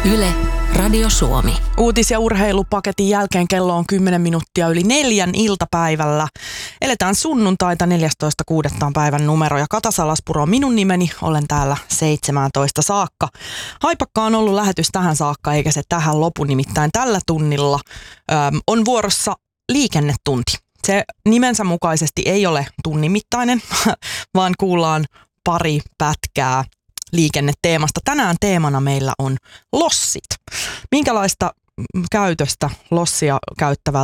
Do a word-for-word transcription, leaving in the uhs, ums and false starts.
Yle, Radio Suomi. Uutis- ja urheilupaketin jälkeen kello on kymmenen minuuttia yli neljän iltapäivällä. Eletään sunnuntaita neljästoista kuudetta päivän numero ja Kata Salaspuro on minun nimeni. Olen täällä seitsemäntoista saakka. Haipakka on ollut lähetys tähän saakka eikä se tähän lopu, nimittäin tällä tunnilla äm, on vuorossa liikennetunti. Se nimensä mukaisesti ei ole tunnin mittainen, vaan kuullaan pari pätkää liikenneteemasta. Tänään teemana meillä on lossit. Minkälaista käytöstä lossia käyttävältä